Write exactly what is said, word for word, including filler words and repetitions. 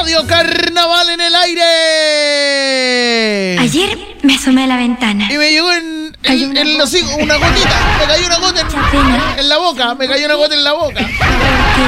Radio Carnaval en el aire. Ayer me asomé a la ventana. Y me llegó en, en, en los hijos una gotita. Me cayó una gota en, en la boca. Me cayó una gota en la boca.